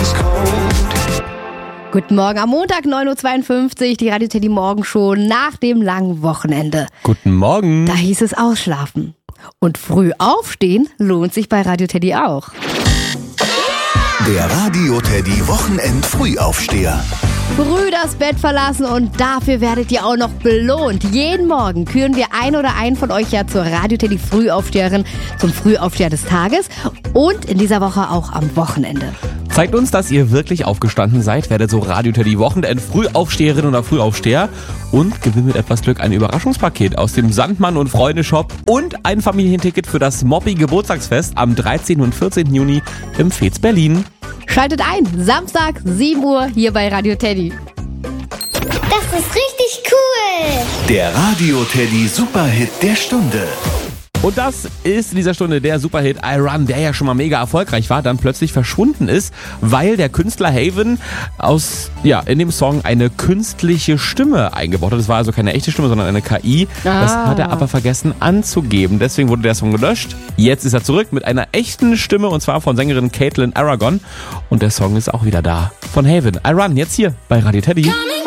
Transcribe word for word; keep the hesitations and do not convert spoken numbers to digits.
ice cold. Guten Morgen am Montag, neun Uhr zweiundfünfzig, die Radio Teddy Morgenshow nach dem langen Wochenende. Guten Morgen. Da hieß es ausschlafen. Und früh aufstehen lohnt sich bei Radio Teddy auch. Der Radio Teddy Wochenend Frühaufsteher. Früh das Bett verlassen und dafür werdet ihr auch noch belohnt. Jeden Morgen küren wir ein oder einen von euch ja zur Radio Teddy Frühaufsteherin, zum Frühaufsteher des Tages und in dieser Woche auch am Wochenende. Zeigt uns, dass ihr wirklich aufgestanden seid, werdet so Radio Teddy Wochenend Frühaufsteherin oder Frühaufsteher und gewinnt mit etwas Glück ein Überraschungspaket aus dem Sandmann und Freunde Shop und ein Familienticket für das Moppi Geburtstagsfest am dreizehnten und vierzehnten Juni im Fez Berlin. Schaltet ein, Samstag, sieben Uhr, hier bei Radio Teddy. Das ist richtig cool. Der Radio Teddy Superhit der Stunde. Und das ist in dieser Stunde der Superhit I Run, der ja schon mal mega erfolgreich war, dann plötzlich verschwunden ist, weil der Künstler Haven aus, ja, in dem Song eine künstliche Stimme eingebaut hat. Das war also keine echte Stimme, sondern eine K I. Ah. Das hat er aber vergessen anzugeben. Deswegen wurde der Song gelöscht. Jetzt ist er zurück mit einer echten Stimme und zwar von Sängerin Caitlin Aragon. Und der Song ist auch wieder da. Von Haven. I Run, jetzt hier bei Radio Teddy.